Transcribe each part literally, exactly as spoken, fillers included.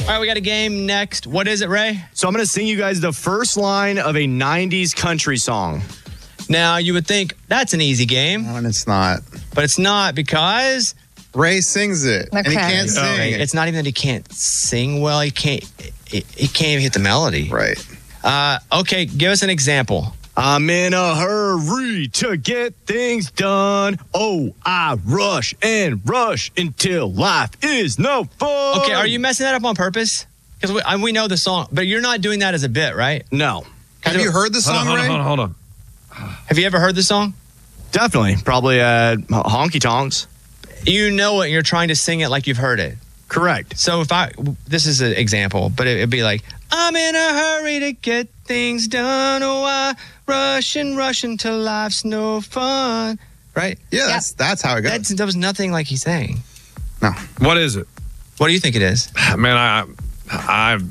All right, we got a game next. What is it, Ray? So I'm going to sing you guys the first line of a nineties country song. Now, you would think that's an easy game. And it's not. But it's not because... Ray sings it, okay. and he can't sing. Okay. It's not even that he can't sing well. He can't. He, he can't even hit the melody. Right. Uh, okay, give us an example. I'm in a hurry to get things done. Oh, I rush and rush until life is no fun. Okay, are you messing that up on purpose? Because we, we know the song, but you're not doing that as a bit, right? No. Have you heard the song, hold on, Ray? Hold on, hold on, hold on. Have you ever heard the song? Definitely. Probably at Honky Tonks. You know it, you're trying to sing it like you've heard it. Correct. So if I, this is an example, but it, it'd be like, I'm in a hurry to get things done. Oh, I rush and rush until life's no fun. Right? Yeah, that's, that's how it goes. That's, that was nothing like he's saying. No. What is it? What do you think it is? Man, I, I,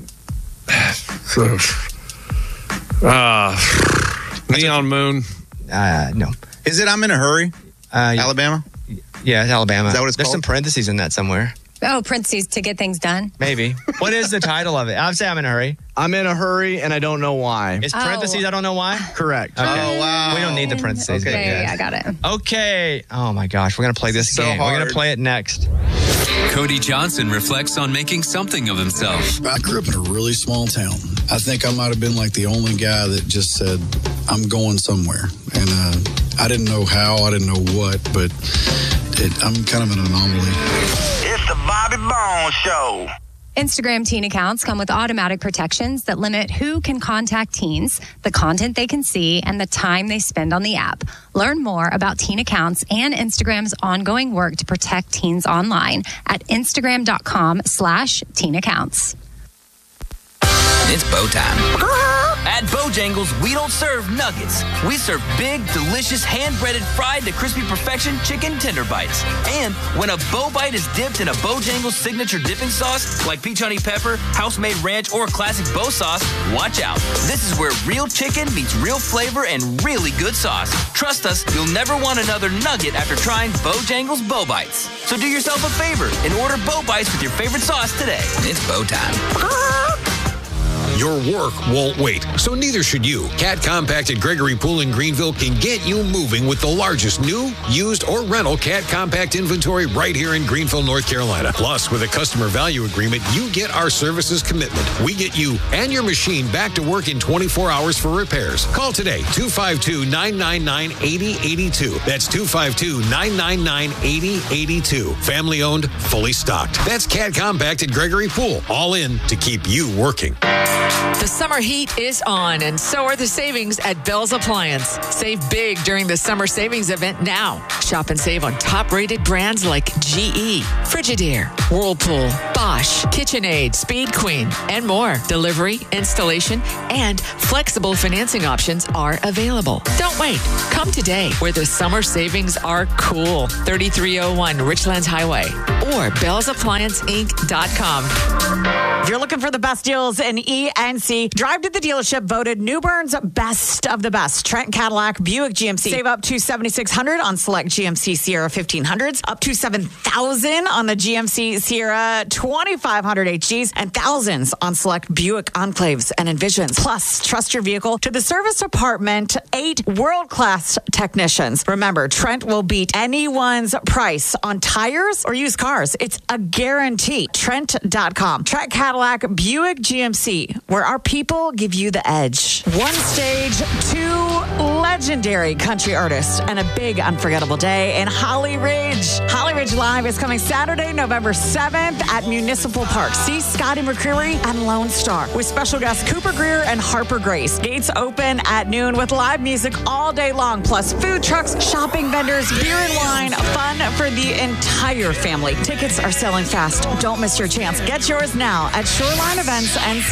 uh, Neon Moon. Uh, no. Is it I'm in a hurry? Uh, Alabama? Yeah, it's Alabama. Is that what it's There's called? some parentheses in that somewhere. Oh, parentheses to get things done. Maybe. What is the title of it? I'd say I'm in a hurry. I'm in a hurry and I don't know why. It's parentheses, Oh. I don't know why? Correct. Okay. Oh, wow. We don't need the parentheses. Okay, but yeah, yes. I got it. Okay. Oh my gosh, we're going to play this So game. We're going hard. to play it next. Cody Johnson reflects on making something of himself. I grew up in a really small town. I think I might have been like the only guy that just said, I'm going somewhere. And uh, I didn't know how, I didn't know what, but it, I'm kind of an anomaly. It's the Bobby Bones Show. Instagram teen accounts come with automatic protections that limit who can contact teens, the content they can see, and the time they spend on the app. Learn more about teen accounts and Instagram's ongoing work to protect teens online at Instagram.com slash teen accounts. It's bow time. At Bojangles, we don't serve nuggets. We serve big, delicious, hand-breaded, fried to crispy perfection chicken tender bites. And when a bow bite is dipped in a Bojangles signature dipping sauce, like peach honey pepper, house-made ranch, or classic bow sauce, watch out. This is where real chicken meets real flavor and really good sauce. Trust us, you'll never want another nugget after trying Bojangles Bow Bites. So do yourself a favor and order bow bites with your favorite sauce today. It's bow time. Your work won't wait, so neither should you. Cat Compact at Gregory Pool in Greenville can get you moving with the largest new, used, or rental Cat Compact inventory right here in Greenville, North Carolina. Plus, with a customer value agreement, you get our services commitment. We get you and your machine back to work in twenty-four hours for repairs. Call today, two five two, nine nine nine, eight zero eight two. That's two five two, nine nine nine, eight zero eight two. Family owned, fully stocked. That's Cat Compact at Gregory Pool. All in to keep you working. The summer heat is on, and so are the savings at Bell's Appliance. Save big during the summer savings event now. Shop and save on top-rated brands like G E, Frigidaire, Whirlpool, Bosch, KitchenAid, Speed Queen, and more. Delivery, installation, and flexible financing options are available. Don't wait. Come today, where the summer savings are cool. thirty-three oh one Richlands Highway or bells appliance inc dot com. If you're looking for the best deals in E N C, drive to the dealership voted New Bern's best of the best. Trent Cadillac, Buick G M C. Save up to seven thousand six hundred dollars on select G M C Sierra fifteen hundreds, up to seven thousand dollars on the G M C Sierra twenty-five hundred H Gs, and thousands on select Buick Enclaves and Envisions. Plus, trust your vehicle to the service department, eight world-class technicians. Remember, Trent will beat anyone's price on tires or used cars. It's a guarantee. Trent dot com. Trent Cadillac, Buick G M C, where our people give you the edge. One stage, two legendary country artists, and a big unforgettable day in Holly Ridge. Holly Ridge Live is coming Saturday, November seventh at Municipal Park. See Scotty McCreery and Lone Star with special guests Cooper Greer and Harper Grace. Gates open at noon with live music all day long, plus food trucks, shopping vendors, beer and wine, fun for the entire family. Tickets are selling fast. Don't miss your chance. Get yours now at shoreline events n c dot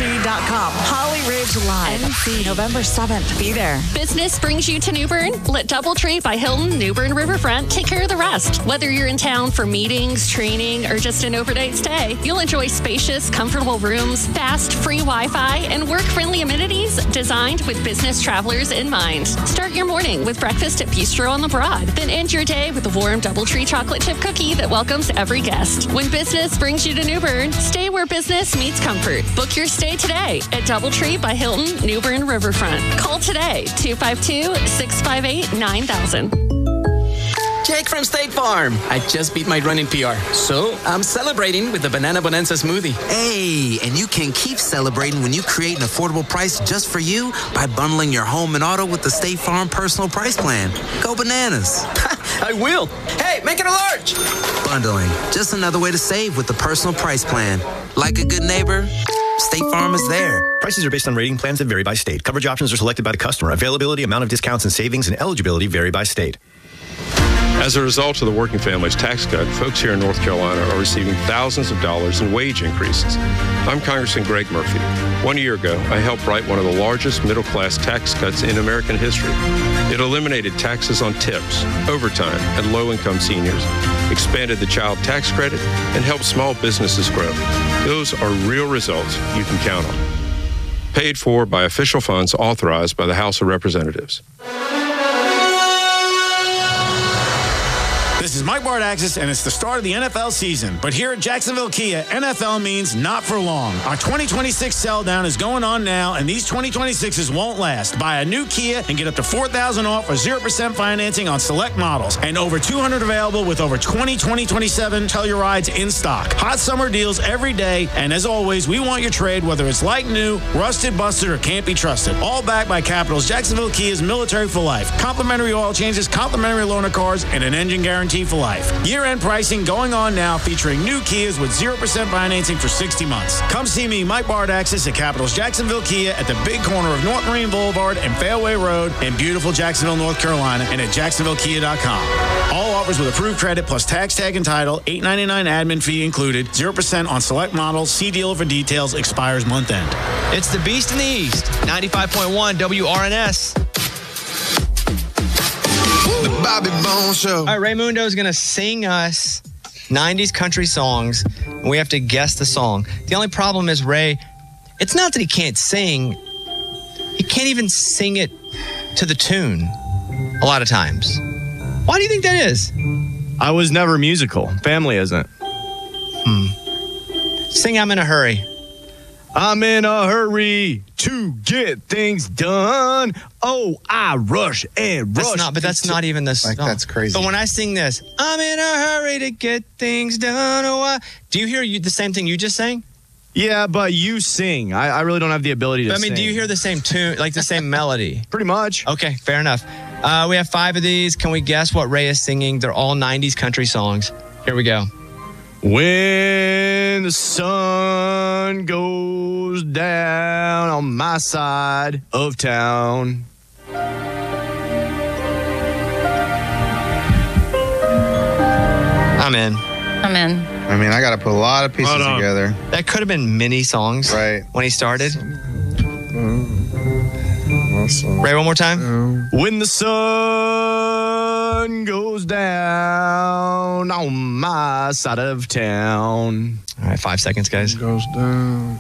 com. Holly Ridge Live. N C. November seventh. Be there. Business brings you to New Bern? Let Doubletree by Hilton New Bern Riverfront take care of the rest. Whether you're in town for meetings, training, or just an overnight stay, you'll enjoy spacious, comfortable rooms, fast, free Wi-Fi, and work-friendly amenities designed with business travelers in mind. Start your morning with breakfast at Bistro on the Broad. Then end your day with a warm Doubletree chocolate chip cookie that welcomes every guest. When business brings you to New Bern, stay where business meets comfort. Book your stay today at Doubletree by Hilton New Bern Riverfront. Call today, two five two, six five eight, nine thousand. Jake from State Farm. I just beat my running P R, so I'm celebrating with the Banana Bonanza smoothie. Hey, and you can keep celebrating when you create an affordable price just for you by bundling your home and auto with the State Farm Personal Price Plan. Go bananas. I will. Hey, make it a large. Bundling, just another way to save with the Personal Price Plan. Like a good neighbor, State Farm is there. Prices are based on rating plans that vary by state. Coverage options are selected by the customer. Availability, amount of discounts and savings, and eligibility vary by state. As a result of the Working Families Tax Cut, folks here in North Carolina are receiving thousands of dollars in wage increases. I'm Congressman Greg Murphy. One year ago, I helped write one of the largest middle-class tax cuts in American history. It eliminated taxes on tips, overtime, and low-income seniors, expanded the child tax credit, and helped small businesses grow. Those are real results you can count on. Paid for by official funds authorized by the House of Representatives. This is Mike Bardaxis, and it's the start of the N F L season. But here at Jacksonville Kia, N F L means not for long. Our twenty twenty-six sell down is going on now, and these twenty twenty-sixes won't last. Buy a new Kia and get up to four thousand dollars off or zero percent financing on select models. And over two hundred available with over twenty twenty twenty-seven Tellurides in stock. Hot summer deals every day, and as always, we want your trade, whether it's like new, rusted, busted, or can't be trusted. All backed by Capitals. Jacksonville Kia's military for life. Complimentary oil changes, complimentary loaner cars, and an engine guarantee for life. Year-end pricing going on now, featuring new Kias with zero percent financing for sixty months. Come see me, Mike Bardaxis, at Capitals Jacksonville Kia at the big corner of North Marine Boulevard and Fairway Road in beautiful Jacksonville, North Carolina, and at jacksonville kia dot com. All offers with approved credit plus tax tag and title, eight ninety-nine admin fee included, zero percent on select models. See dealer for details. Expires month end. It's the Beast in the East, ninety-five point one W R N S. The Bobby Bones Show. All right, Raymundo is going to sing us nineties country songs, and we have to guess the song. The only problem is, Ray, it's not that he can't sing. He can't even sing it to the tune a lot of times. Why do you think that is? I was never musical. Family isn't. Hmm. Sing I'm in a Hurry. I'm in a hurry to get things done. Oh, I rush and rush. That's not, but that's not even the song. Like, that's crazy. But when I sing this, I'm in a hurry to get things done. Oh, I, do you hear you, the same thing you just sang? Yeah, but you sing. I, I really don't have the ability to I mean, sing. do you hear the same tune, like the same melody? Pretty much. Okay, fair enough. Uh, we have five of these. Can we guess what Ray is singing? They're all nineties country songs. Here we go. When the sun goes down on my side of town. I'm in. I'm in. I mean, I got to put a lot of pieces together. That could have been mini songs, right? When he started. Ray, one more time. When the sun goes down on my side of town. All right, five seconds, guys. Goes down.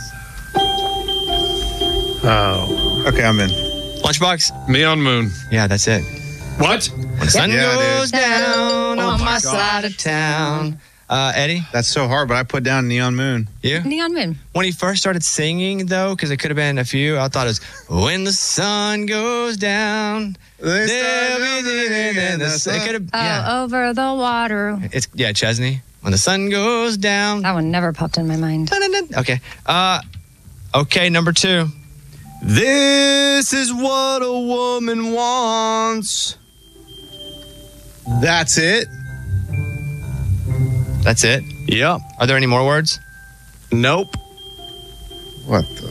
Oh. Okay, I'm in. Lunchbox. Neon Moon. Yeah, that's it. What? When the sun Yeah, goes dude. down Oh on my my God. side of town. Uh, Eddie? That's so hard, but I put down Neon Moon. You? Neon Moon. When he first started singing, though, because it could have been a few, I thought it was, when the sun goes down. There'll be in the sun. It could have, Oh, yeah. over the water. It's, yeah, Chesney. When the sun goes down. That one never popped in my mind. Okay. Uh, okay, number two. This is what a woman wants. That's it? That's it? Yep. Are there any more words? Nope. What the?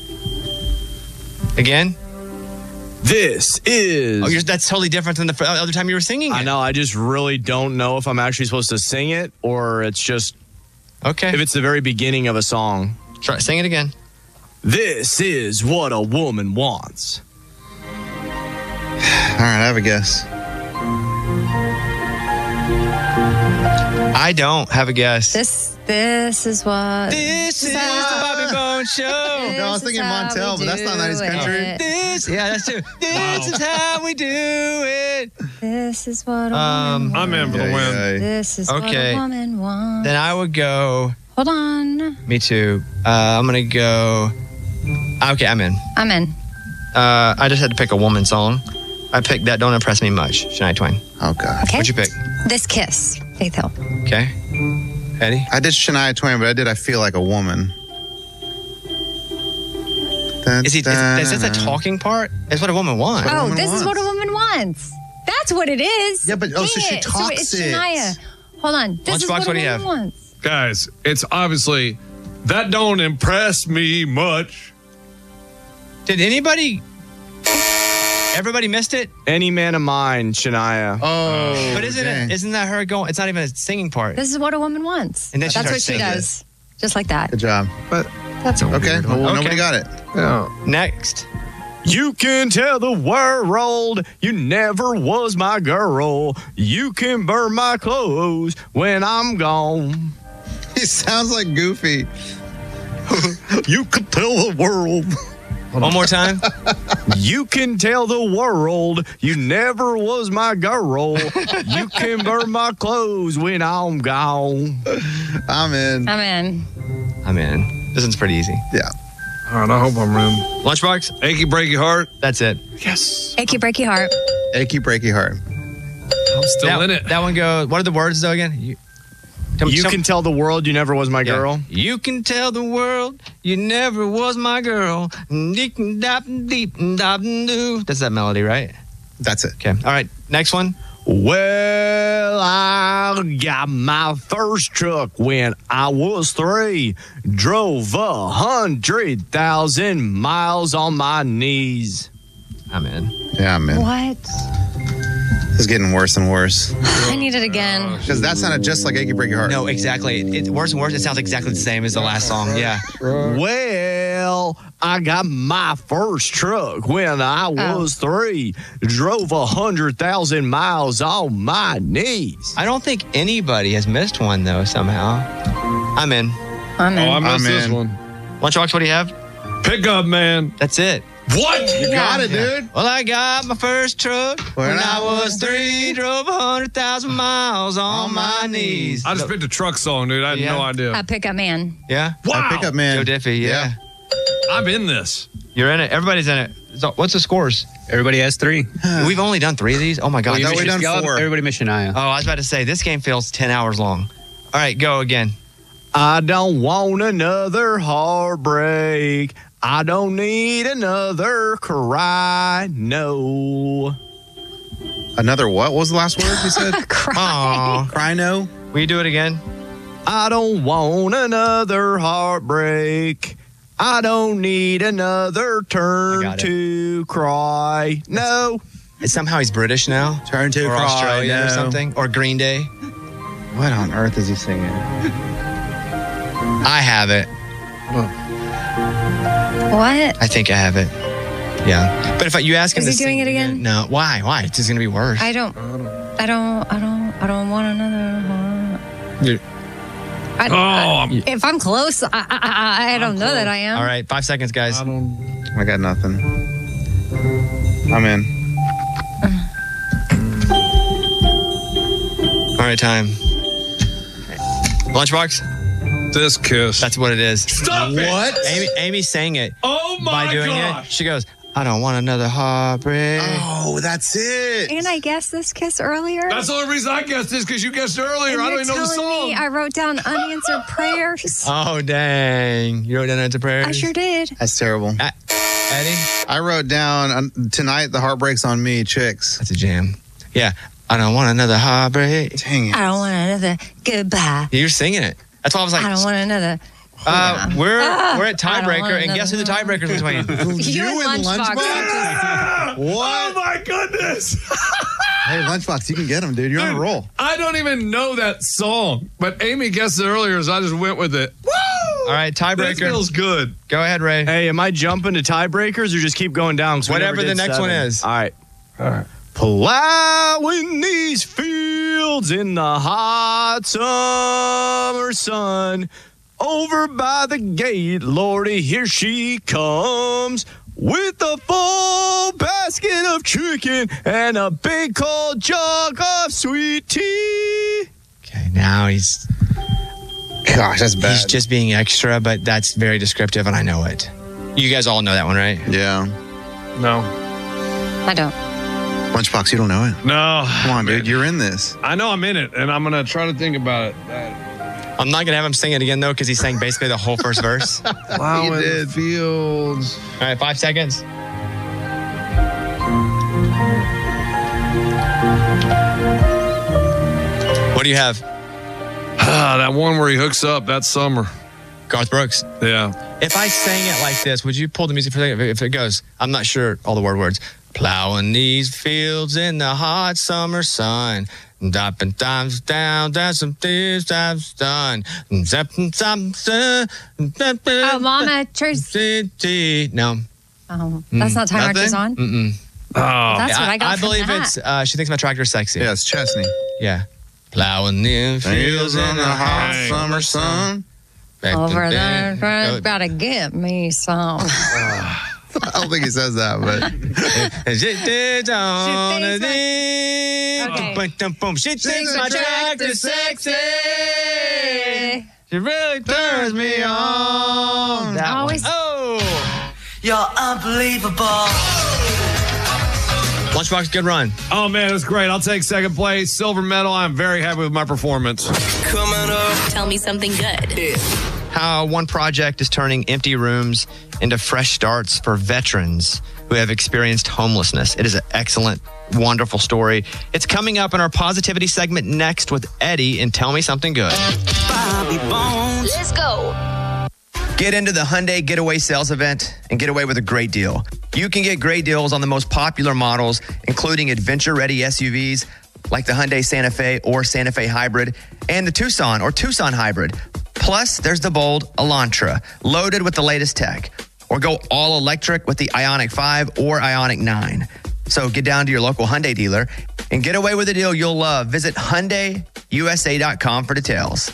Again? This is... Oh, you're, that's totally different than the fir- other time you were singing it. I know. I just really don't know if I'm actually supposed to sing it or it's just... Okay. If it's the very beginning of a song. Try, sing it again. This is what a woman wants. All right, I have a guess. I don't have a guess. This this is what. This is the Bobby Bones Show. No, I was thinking Montel, but that's not nineties country. This, yeah, that's true. This is how we do it. This is what a Um, woman I'm in for the wants. win. This is Okay. what a woman wants. Then I would go. Hold on. Me too. Uh, I'm gonna go. Okay, I'm in. I'm in. Uh, I just had to pick a woman song. I picked That Don't Impress Me Much, Shania Twain. Oh, God. Okay. What'd you pick? This Kiss, Faith Hill. Okay. Eddie? I did Shania Twain, but I did I Feel Like a Woman. Is, he, is, is this a talking part? It's what a woman wants. Oh, this is what a woman wants. That's what it is. Yeah, but oh, Dang so she it. talks so it's it. Shania. Hold on. This is Lunchbox, what, what a do you woman have? wants. Guys, it's obviously That Don't Impress Me Much. Did anybody... Everybody missed it? Any Man of Mine, Shania. Oh, But isn't it? Isn't that her going? It's not even a singing part. This is what a woman wants. And then she That's what starts she singing. does. Just like that. Good job. But that's a Okay, well, Okay. nobody got it. Yeah. Next. You can tell the world you never was my girl. You can burn my clothes when I'm gone. He sounds like Goofy. You can tell the world. One more time. You can tell the world you never was my girl. You can burn my clothes when I'm gone. I'm in. I'm in. I'm in. This one's pretty easy. Yeah. All right, I hope I'm in. Lunchbox? Achy Breaky Heart. That's it. Yes. Achy breaky heart. Achy Breaky Heart. I'm still that, in it. That one goes, what are the words though again? You, tell me- You tell- can tell the world you never was my Yeah. girl. You can tell the world you never was my girl. That's that melody, right? That's it. Okay. All right. Next one. Well, I got my first truck when I was three. Drove a hundred thousand miles on my knees. I'm in. Yeah, I'm in. What? It's getting worse and worse. I need it again. Because that sounded just like Achy Breaky Heart. No, exactly. It, it, worse and worse. It sounds exactly the same as the last song. Yeah. Well, I got my first truck when I was three. Drove a hundred thousand miles on my knees. I don't think anybody has missed one though. Somehow. I'm in. I'm in. Oh, I missed I'm this in. one. Lunchbox, what do you have? Pickup Man. That's it. What? You got it, dude. Well, I got my first truck when, When I I was was three. Drove a hundred thousand miles on my knees. I just picked a truck song, dude. I had Yeah. no idea. A pickup man. Yeah. Wow. Pickup Man. Joe Diffie. Yeah. I'm in this. You're in it. Everybody's in it. So what's the scores? Everybody has three. We've only done three of these. Oh my god. Well, you This know, is- we've done Y'all- four. Everybody miss Shania. oh, I was about to say this game feels ten hours long. All right, go again. I don't want another heartbreak. I don't need another cry. No. Another what? What was the last word you said? Aw. Cry no? Will you do it again? I don't want another heartbreak. I don't need another I turn got it. to cry. No. It's somehow he's British now. Turn to or cry. Australian or no. something. Or Green Day. What on earth is he singing? I have it. What? I think I have it. Yeah. But if I, you ask him Is to he doing sing it again? No. Why? Why? It's just going to be worse. I don't. I don't. I don't. I don't want another. heart. You- I, Oh, I'm- I- if I'm close, I, I, I, I don't know that I am. All right. Five seconds, guys. I don't. I got nothing. I'm in. All right, time. Lunchbox? This Kiss. That's what it is. Stop it. What? Amy, Amy sang it. Oh my by doing gosh. it. She goes, I don't want another heartbreak. Oh, that's it. And I guessed this kiss earlier. That's the only reason I guessed this because you guessed earlier. and I you're don't even know the telling song. me I wrote down unanswered prayers. Oh, dang. You wrote down into prayers? I sure did. That's terrible. Uh, Eddie? I wrote down um, tonight the heartbreak's on me, Chicks. That's a jam. Yeah. I don't want another heartbreak. Dang it. I don't want another goodbye. You're singing it. That's why I was like, I don't want another. uh, we're Ah, we're at I don't want tiebreaker, and guess who the another- tiebreaker is between? You, You and and Lunchbox. Lunchbox? Oh What? my goodness. Hey, Lunchbox, you can get him, dude. You're on a roll. I don't even know that song, but Amy guessed it earlier, so I just went with it. Woo! All right, tiebreaker. This feels good. Go ahead, Ray. Hey, am I jumping to tiebreakers or just keep going down? 'Cause we Whatever never the did next seven. one is. All right. All right. Plowing these fields in the hot summer sun. Over by the gate, Lordy, here she comes. With a full basket of chicken and a big cold jug of sweet tea. Okay, now he's... Gosh, that's bad. He's just being extra, but that's very descriptive, and I know it. You guys all know that one, right? Yeah. No. I don't. Lunchbox, you don't know it? No. Come on, dude. You're in this. I know I'm in it, and I'm going to try to think about it. I'm not going to have him sing it again, though, because he sang basically the whole first verse. Wow, He did. Fields. All right, five seconds. What do you have? Ah, that one where he hooks up that summer. Garth Brooks. Yeah. If I sang it like this, would you pull the music for a second? If it goes, I'm not sure all the word words. Plowing these fields in the hot summer sun. Dropping times down, down some things times done. Oh, Mama Tracy. No. Oh, that's not Time Marches On? Mm-mm. Oh. That's what I got I from believe that. it's, uh, she thinks my tractor's sexy. Yeah, it's Chesney. Yeah. Plowing the fields in the hot summer sun. Over there, gotta get me some. I don't think he says that, but. She thinks my tractor's sexy. She really turns me on. That Always. one. Oh. You're unbelievable. Lunchbox, good run. Oh, man, that's great. I'll take second place. Silver medal. I'm very happy with my performance. Coming up. Tell me something good. How one project is turning empty rooms into fresh starts for veterans who have experienced homelessness. It is an excellent, wonderful story. It's coming up in our positivity segment next with Eddie and Tell Me Something Good. Bobby Bones. Let's go. Get into the Hyundai Getaway Sales Event and get away with a great deal. You can get great deals on the most popular models, including adventure-ready S U Vs like the Hyundai Santa Fe or Santa Fe Hybrid and the Tucson or Tucson Hybrid. Plus, there's the bold Elantra, loaded with the latest tech. Or go all electric with the Ioniq five or Ioniq nine. So get down to your local Hyundai dealer and get away with a deal you'll love. Visit Hyundai U S A dot com for details.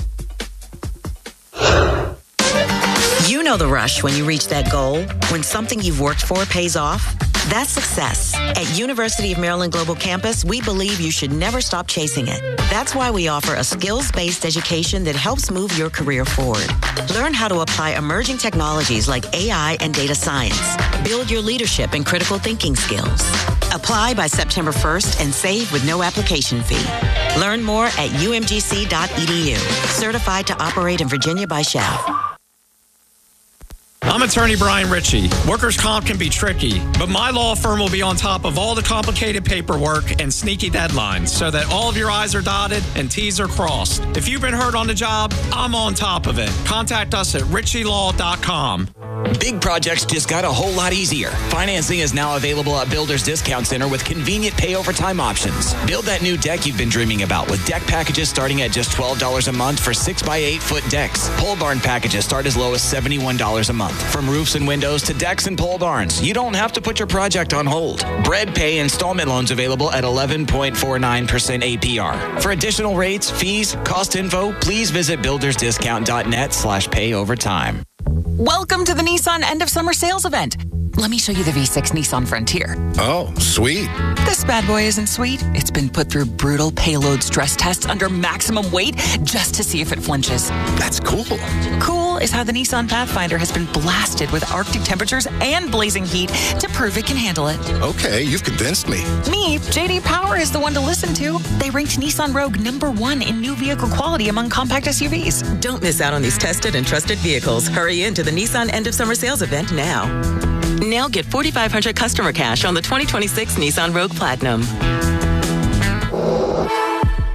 You know the rush when you reach that goal, when something you've worked for pays off. That's success. At University of Maryland Global Campus, we believe you should never stop chasing it. That's why we offer a skills-based education that helps move your career forward. Learn how to apply emerging technologies like A I and data science. Build your leadership and critical thinking skills. Apply by September first and save with no application fee. Learn more at U M G C dot E D U. Certified to operate in Virginia by S H A F. I'm attorney Brian Ritchie. Workers' comp can be tricky, but my law firm will be on top of all the complicated paperwork and sneaky deadlines so that all of your I's are dotted and T's are crossed. If you've been hurt on the job, I'm on top of it. Contact us at ritchie law dot com. Big projects just got a whole lot easier. Financing is now available at Builders Discount Center with convenient pay over time options. Build that new deck you've been dreaming about with deck packages starting at just twelve dollars a month for six by eight foot decks. Pole barn packages start as low as seventy-one dollars a month. From roofs and windows to decks and pole barns, you don't have to put your project on hold. Bread Pay installment loans available at eleven point four nine percent A P R. For additional rates, fees, cost info, please visit builders discount dot net slash pay over time. Welcome to the Nissan end of summer sales event. Let me show you the V six Nissan Frontier. Oh, sweet. This bad boy isn't sweet. It's been put through brutal payload stress tests under maximum weight just to see if it flinches. That's cool. Cool is how the Nissan Pathfinder has been blasted with Arctic temperatures and blazing heat to prove it can handle it. Okay, you've convinced me. Me, J D Power is the one to listen to. They ranked Nissan Rogue number one in new vehicle quality among compact S U Vs. Don't miss out on these tested and trusted vehicles. Hurry into the Nissan end of summer sales event now. Now get forty-five hundred dollars customer cash on the twenty twenty-six Nissan Rogue Platinum.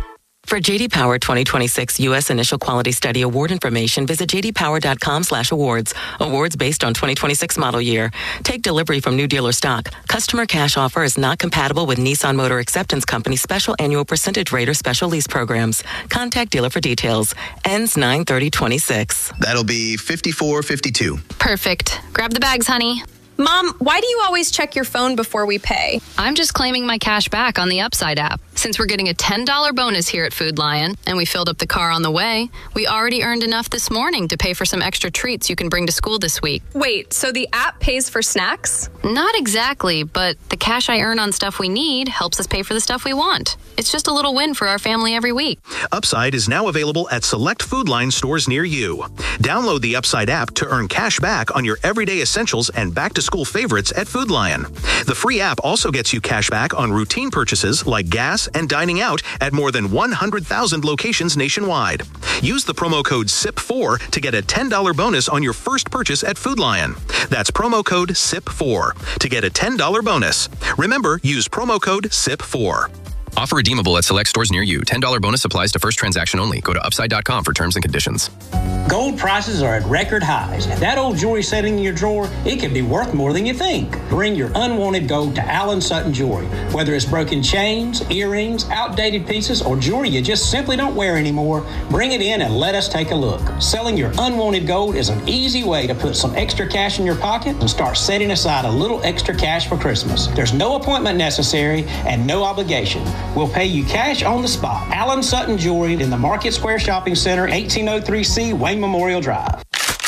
For J D Power twenty twenty-six U S Initial Quality Study Award information, visit j d power dot com slash awards. Awards based on twenty twenty-six model year. Take delivery from new dealer stock. Customer cash offer is not compatible with Nissan Motor Acceptance Company special annual percentage rate or special lease programs. Contact dealer for details. Ends nine thirty twenty-six. That'll be fifty-four fifty-two. Perfect. Grab the bags, honey. Mom, why do you always check your phone before we pay? I'm just claiming my cash back on the Upside app. Since we're getting a ten dollars bonus here at Food Lion, and we filled up the car on the way, we already earned enough this morning to pay for some extra treats you can bring to school this week. Wait, so the app pays for snacks? Not exactly, but the cash I earn on stuff we need helps us pay for the stuff we want. It's just a little win for our family every week. Upside is now available at select Food Line stores near you. Download the Upside app to earn cash back on your everyday essentials and back-to-school favorites at Food Lion. The free app also gets you cash back on routine purchases like gas and dining out at more than one hundred thousand locations nationwide. Use the promo code S I P four to get a ten dollars bonus on your first purchase at Food Lion. That's promo code S I P four to get a ten dollars bonus. Remember, use promo code S I P four. Offer redeemable at select stores near you. ten dollars bonus applies to first transaction only. Go to upside dot com for terms and conditions. Gold prices are at record highs. That old jewelry sitting in your drawer, it could be worth more than you think. Bring your unwanted gold to Allen Sutton Jewelry. Whether it's broken chains, earrings, outdated pieces, or jewelry you just simply don't wear anymore, bring it in and let us take a look. Selling your unwanted gold is an easy way to put some extra cash in your pocket and start setting aside a little extra cash for Christmas. There's no appointment necessary and no obligation. We'll pay you cash on the spot. Allen Sutton Jewelry in the Market Square Shopping Center, eighteen oh three C, Wayne Memorial Drive.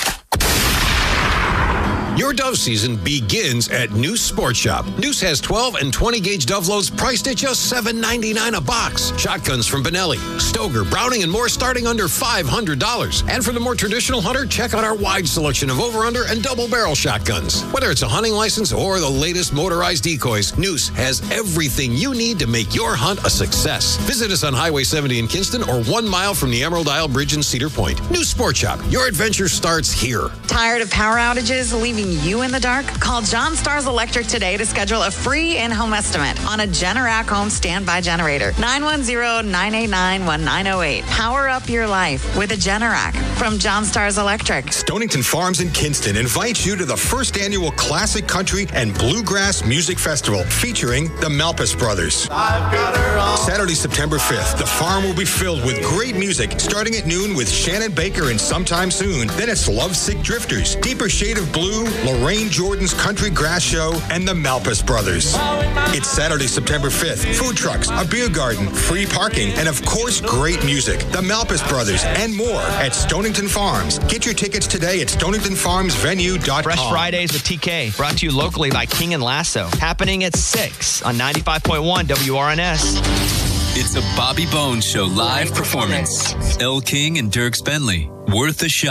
Your Dove season begins at Noose Sports Shop. Noose has twelve and twenty gauge Dove loads priced at just seven ninety-nine a box. Shotguns from Benelli, Stoger, Browning, and more starting under five hundred dollars. And for the more traditional hunter, check out our wide selection of over-under and double barrel shotguns. Whether it's a hunting license or the latest motorized decoys, Noose has everything you need to make your hunt a success. Visit us on Highway seventy in Kinston or one mile from the Emerald Isle Bridge in Cedar Point. Noose Sports Shop. Your adventure starts here. Tired of power outages leaving you in the dark? Call John Stars Electric today to schedule a free in-home estimate on a Generac home standby generator. nine one zero, nine eight nine, one nine zero eight. Power up your life with a Generac from John Stars Electric. Stonington Farms in Kinston invites you to the first annual Classic Country and Bluegrass Music Festival featuring the Malpas Brothers. Saturday, September fifth, the farm will be filled with great music starting at noon with Shannon Baker and Sometime Soon. Then it's Lovesick Drifters, Deeper Shade of Blue, Lorraine Jordan's Country Grass Show, and the Malpas Brothers. It's Saturday, September fifth. Food trucks, a beer garden, free parking, and of course, great music. The Malpas Brothers and more at Stonington Farms. Get your tickets today at stonington farms venue dot com. Fresh Fridays with T K, brought to you locally by King and Lasso. Happening at six on ninety-five point one W R N S. It's a Bobby Bones Show live performance. Elle King and Dierks Bentley. Worth a shot.